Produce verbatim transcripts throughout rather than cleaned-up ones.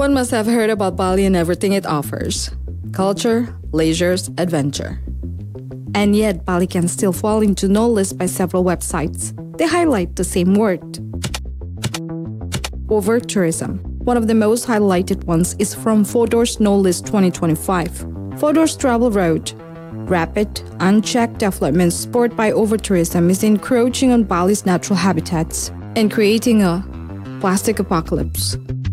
Everyone must have heard about Bali and everything it offers: culture, leisures, adventure. And yet, Bali can still fall into no list by several websites. They highlight the same word: over-tourism. One of the most highlighted ones is from Fodor's No List twenty twenty-five. Fodor's travel wrote, rapid, unchecked development spurred by over-tourism is encroaching on Bali's natural habitats and creating a plastic apocalypse.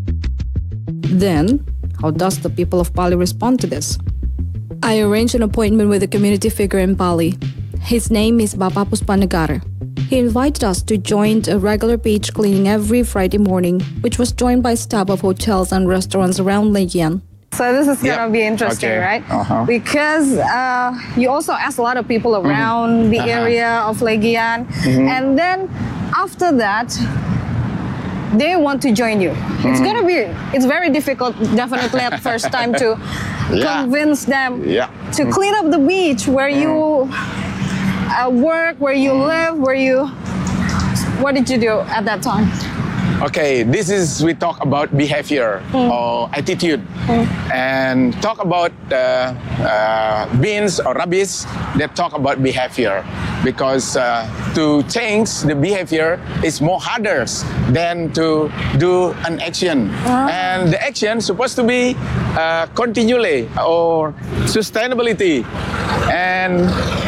Then, how does the people of Bali respond to this? I arranged an appointment with a community figure in Bali. His name is Bapak Puspanegara. He invited us to join a regular beach cleaning every Friday morning, which was joined by staff of hotels and restaurants around Legian. So this is Yep. gonna be interesting, Okay. right? Uh-huh. Because uh, you also asked a lot of people around Mm-hmm. the Uh-huh. area of Legian, and then after that, they want to join you. It's Mm-hmm. gonna be, it's very difficult, definitely at first time to Yeah. convince them Yeah. to clean up the beach where you uh, work, where you live, where you. What did you do at that time? Okay, this is we talk about behavior or attitude, and talk about uh, uh, bins or rubbish that talk about behavior, because uh, to change the behavior is more harder than to do an action, and the action supposed to be uh, continually or sustainability, and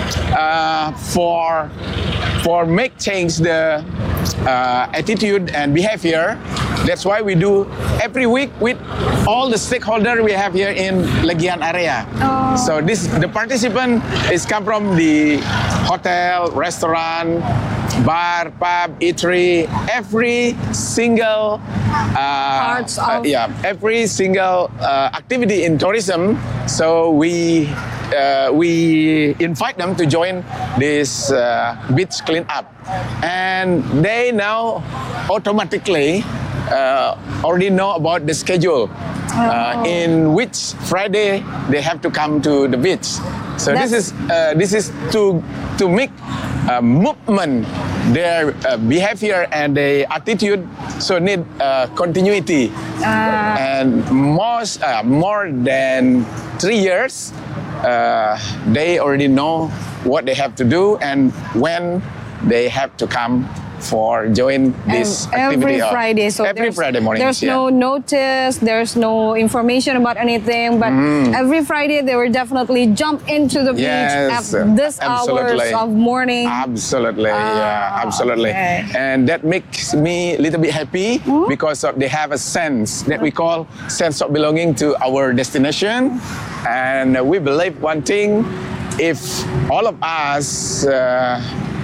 uh, for for make change the uh, attitude and behavior. That's why we do every week with all the stakeholders we have here in Legian area. Oh. So this the participant is come from the hotel, restaurant, bar, pub, eatery, every single uh, Parts uh, of- yeah, every single uh, activity in tourism. So we uh, we invite them to join this uh, beach cleanup, and they now automatically uh, already know about the schedule. Uh, in which Friday they have to come to the beach. So That's- this is uh, this is to to make uh, movement their uh, behavior and their attitude. So need uh, continuity, and most uh, more than three years, uh, they already know what they have to do and when they have to come for join this And activity. every of- Friday, so every there's, Friday morning. there's yeah. no notice, there's no information about anything, but every Friday they will definitely jump into the beach Yes, at this absolutely. hours of morning. Absolutely, yeah, Ah, absolutely. okay. And that makes me a little bit happy because of they have a sense that we call sense of belonging to our destination. And we believe one thing, if all of us uh,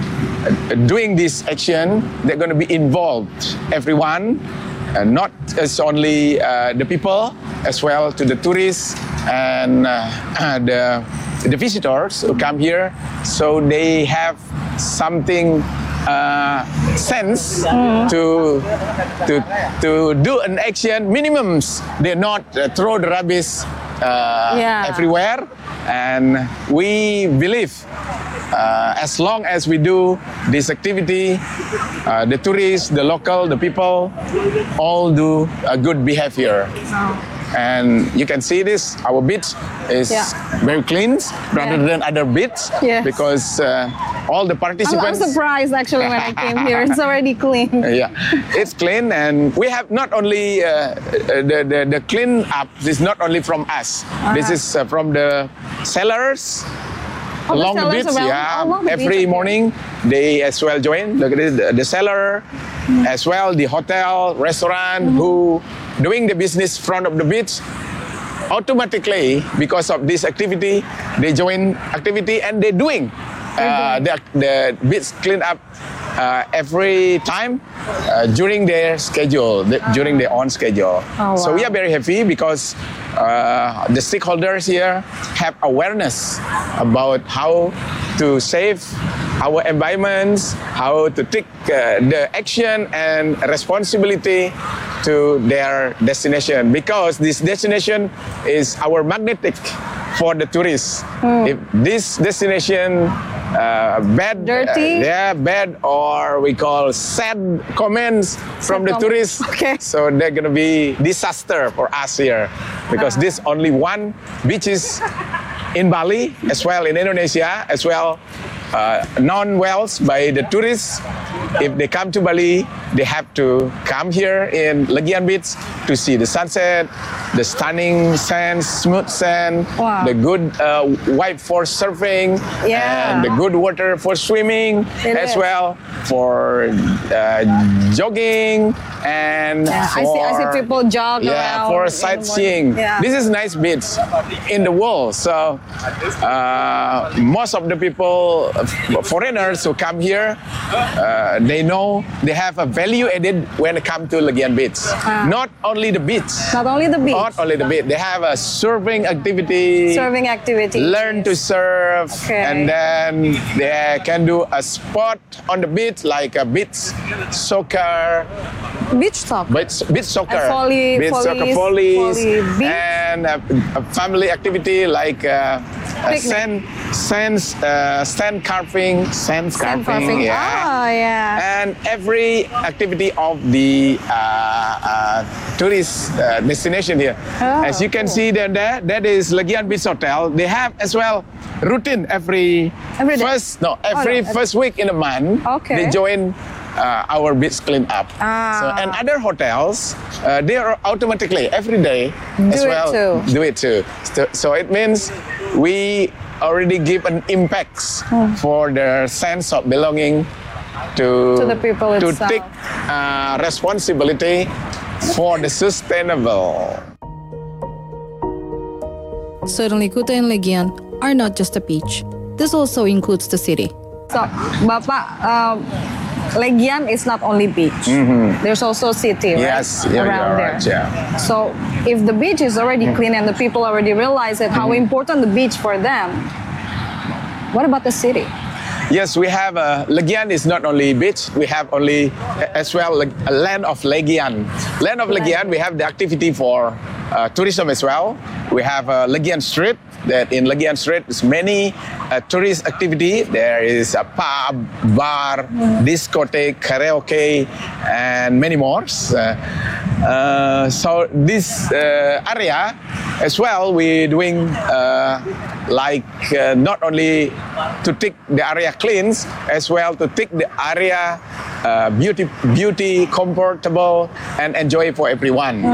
doing this action, they're going to be involved, everyone, uh, not as only uh, the people, as well to the tourists and uh, the, the visitors who come here, so they have something uh, sense to, to, to do an action minimums. They not uh, throw the rubbish uh, Yeah. everywhere, and we believe uh, as long as we do this activity, uh, the tourists, the local, the people, all do a good behavior. And you can see this, our beach is Yeah. very clean rather Yeah. than other beach, Yes. because uh, all the I'm, I'm participants. surprised actually when I came here. It's already clean. Yeah, it's clean, and we have not only uh, the, the the clean up is not only from us. This Uh-huh. is uh, from the sellers Oh, the along the sellers beach. around- Yeah, along the beach, every okay. morning they as well join. Look at it, the, the seller, as well the hotel, restaurant who doing the business front of the beach. Automatically, because of this activity, they join activity and they're doing uh, the, the beach cleanup uh, every time uh, during their schedule, the, during their own schedule. Oh, So we wow. are very happy because uh, the stakeholders here have awareness about how to save our environments, how to take uh, the action and responsibility to their destination, because this destination is our magnetic for the tourists. If this destination uh, bad, Dirty? uh, yeah, bad or we call sad comments from the comment. tourists. Okay. So they're gonna be disaster for us here because this only one beaches in Bali as well in Indonesia as well. Uh, known well by the tourists. If they come to Bali, they have to come here in Legian Beach to see the sunset, the stunning sand, smooth sand, Wow. the good uh, white for surfing, Yeah. and the good water for swimming It as is. well, for uh, jogging and Yeah, I see. I see for- people jog yeah, around. for in the sightseeing. morning. Yeah. This is nice beach in the world. So uh, most of the people, uh, foreigners who come here, uh, they know they have a value added when it comes to Legian Beach. Ah. Not only the beach. Not only the beach, Not only the beach. They have a surfing activity. serving activities. Learn to surf, Okay. and then they can do a sport on the beach like a beach soccer, beach soccer. beach, beach soccer, And volley- beach soccer, volleys, volleys, volley beach. and a, a family activity like uh, a Picnic. sand, sand, uh, sand carving, sand, Sand carving, carving. yeah. Ah, yeah. And every activity of the uh, uh, tourist uh, destination here. Oh, As you can cool. see there, there, that is Legian Beach Hotel. They have as well routine every, Every day? first no Oh, every no, every- first week in a month. Okay. They join uh, our beach clean up. Ah. So, and other hotels, uh, they are automatically every day as Do it well too. do it too. So, so it means we already give an impact Hmm. for their sense of belonging to, To the people to itself. take uh, responsibility for the sustainable. Certainly, Kuta and Legian are not just a beach. This also includes the city. So, Bapak, um, Legian is not only beach. There's also city, right? Yes, yeah, around you're there. right, yeah. So, if the beach is already clean and the people already realize it, how important the beach for them, what about the city? Yes, we have uh, Legian is not only beach, we have only uh, as well like, a land of Legian. Land of Legian, we have the activity for uh, tourism as well. We have uh, Legian Street. That in Legian Street is many uh, tourist activity. There is a pub, bar, discotheque, karaoke, and many more. Uh, uh, so this uh, area as well, we doing uh, like uh, not only to take the area clean, as well to take the area uh, beauty, beauty, comfortable, and enjoy for everyone.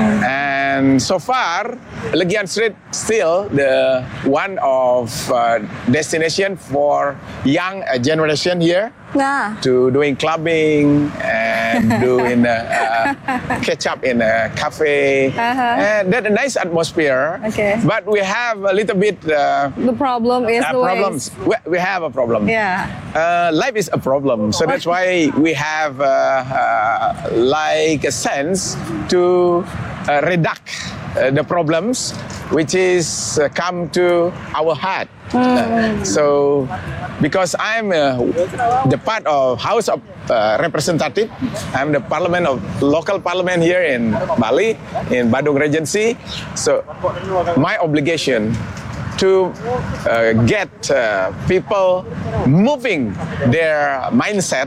And so far, Legian Street still the one of uh, destination for young uh, generation here Yeah. to doing clubbing and doing uh, uh, catch up in a cafe. Uh-huh. And that a nice atmosphere. Okay. But we have a little bit uh, The problem is uh, the problems. waste. We, we have a problem. Yeah. Uh, life is a problem, so that's why we have uh, uh, like a sense to uh, reduce uh, the problems which is uh, come to our heart. Uh, so, because I'm uh, the part of House of uh, Representative, I'm the Parliament of local Parliament here in Bali, in Badung Regency. So, my obligation to uh, get uh, people moving their mindset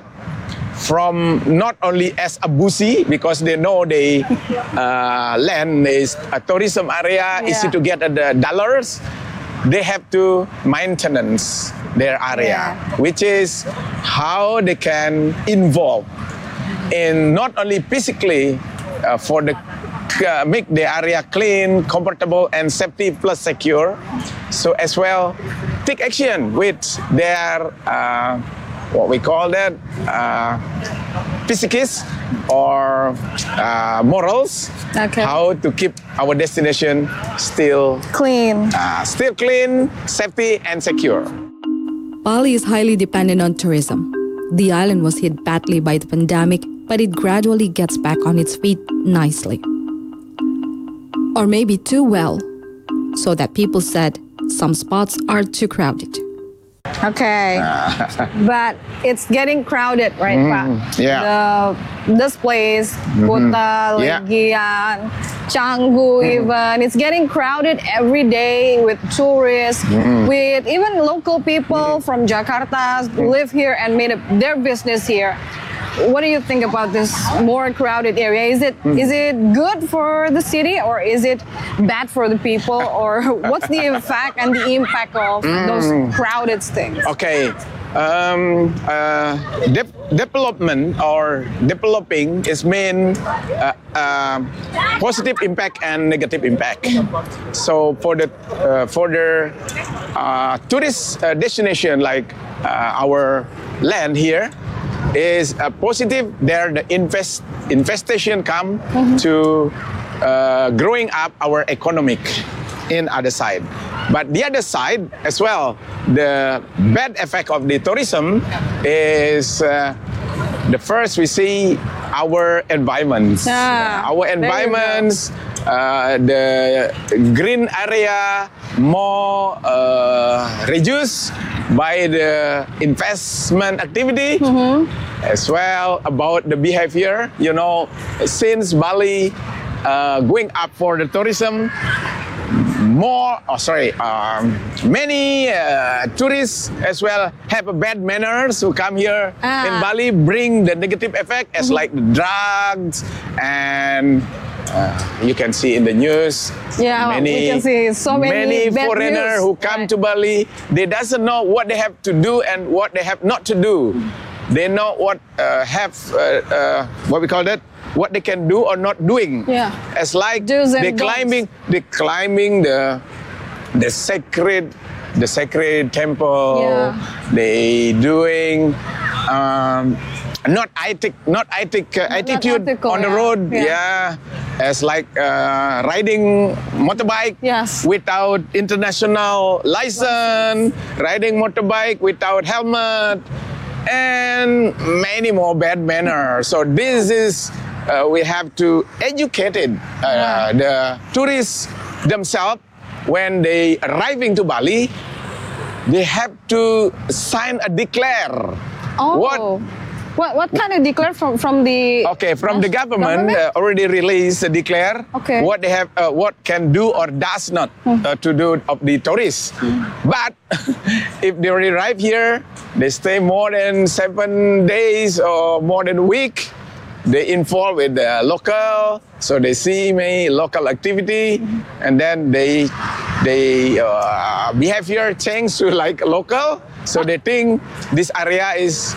from not only as a busi because they know they uh, land is a tourism area, easy Yeah. to get uh, the dollars. They have to maintenance their area, Yeah. which is how they can involve in not only physically uh, for the uh, make the area clean, comfortable, and safety plus secure. So as well, take action with their uh, what we call that uh, psychics or uh, morals. Okay. How to keep our destination still Clean. uh, still clean, safety, and secure. Bali is highly dependent on tourism. The island was hit badly by the pandemic, but it gradually gets back on its feet nicely. Or maybe too well, so that people said some spots are too crowded. Okay. But it's getting crowded, right, Pak? yeah. The, this place, Kuta, Yeah. Legian, Canggu even, it's getting crowded every day with tourists, with even local people from Jakarta who live here and made a, their business here. What do you think about this more crowded area? Is it is it good for the city or is it bad for the people? Or what's the effect and the impact of those crowded things? Okay. Um, uh, de- development or developing is mean uh, uh, positive impact and negative impact. So for the uh, for the uh, tourist uh, destination like uh, our land here is a positive. There the invest infestation come to uh, growing up our economic in other side. But the other side as well, the bad effect of the tourism is uh, the first we see our environments. Ah, our there you go. environments, uh, the green area more uh, reduced by the investment activity, as well about the behavior. You know, since Bali uh, going up for the tourism, more, oh sorry, um, many uh, tourists as well have a bad manners who come here Ah. in Bali, bring the negative effect as like the drugs, and uh, you can see in the news Yeah, we can see so many bad foreigners news. who come Right. to Bali, they doesn't know what they have to do and what they have not to do. They know what uh, have uh, uh, what we call that, what they can do or not doing. Yeah. As like Do's and they don'ts. climbing, they climbing the the sacred the sacred temple. Yeah. They doing um, not ethic, not ethic uh, Not- not attitude ethical, on the yeah. road. Yeah. Yeah. As like uh, riding motorbike Yes. without international license, riding motorbike without helmet, and many more bad manners. So this is uh, we have to educate it, uh, the tourists themselves when they arriving to Bali. They have to sign a declare. Oh. What? What, what kind of declare from, from the Okay, from the nas- government, uh, already released a declare Okay. what they have, uh, what can do or does not uh, to do of the tourists. But if they already arrive here, they stay more than seven days or more than a week. They involve with the local, so they see many local activity, and then they they uh, behavior change to like local. So they think this area is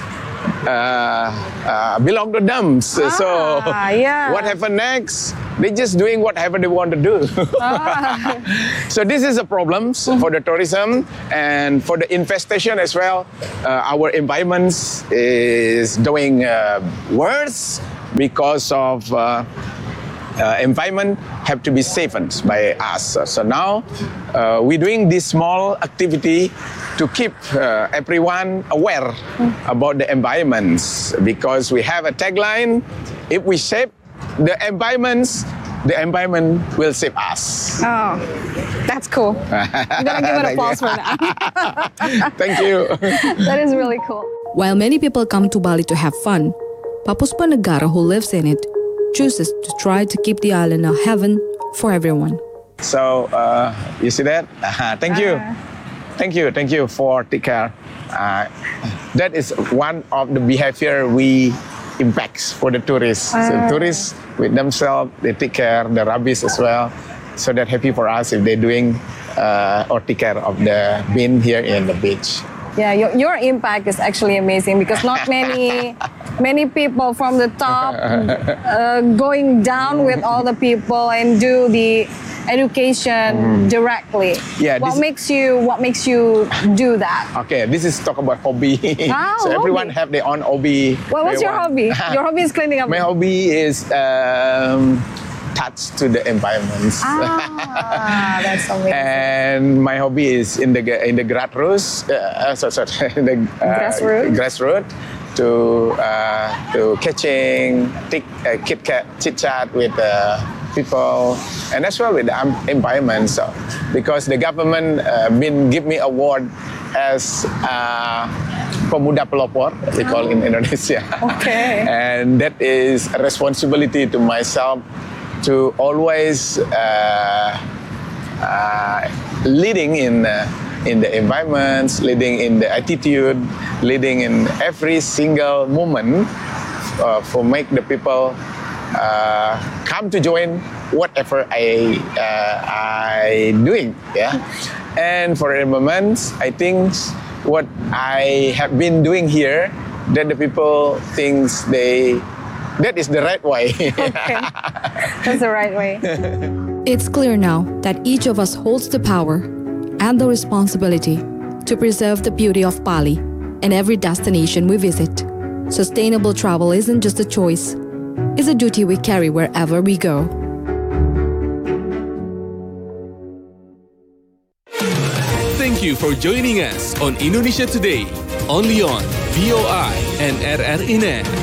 uh, uh, belong to them. So, so Ah, yeah. what happened next? They just doing whatever they want to do. Ah. So this is a problem for the tourism and for the infestation as well. Uh, our environments is doing uh, worse because of uh, uh, environment have to be saved by us. So now uh, we're doing this small activity to keep uh, everyone aware about the environments, because we have a tagline: if we save the environments, the environment will save us. Oh, that's cool. I'm gonna give it Thank applause you. for that. Thank you. That is really cool. While many people come to Bali to have fun, Pak Puspanegara, who lives in it, chooses to try to keep the island a heaven for everyone. So uh, you see that? Uh, thank you, thank you, thank you for take care. Uh, that is one of the behavior we impacts for the tourists. So tourists with themselves, they take care the rubbish as well. So that happy for us if they're doing uh, or take care of the bin here in the beach. Yeah, your, your impact is actually amazing because not many many people from the top uh, going down with all the people and do the education directly. Yeah, What this- makes you What makes you do that? Okay, this is talk about hobby. Ah, so everyone hobby. have their own hobby. What, what's They your want- hobby? Your hobby is cleaning up. My hobby is um, touch to the environment. Ah, that's amazing. And my hobby is in the in the grassroots, uh, sorry, sorry, in the uh, Grassroots? grassroots to uh, to catching, tick, uh, kit kat, chit chat with uh, people, and as well with the um, environment. So because the government uh, been give me award as uh, pemuda pelopor, they call in Indonesia. Okay. And that is a responsibility to myself to always uh, uh, leading in uh, in the environments, leading in the attitude, leading in every single moment uh, for make the people uh, come to join whatever I uh, I doing. Yeah, and for the moment, I think what I have been doing here, that the people thinks they that is the right way. Okay. That's the right way. It's clear now that each of us holds the power and the responsibility to preserve the beauty of Bali in every destination we visit. Sustainable travel isn't just a choice, it's a duty we carry wherever we go. Thank you for joining us on Indonesia Today, only on V O I and R R I Net.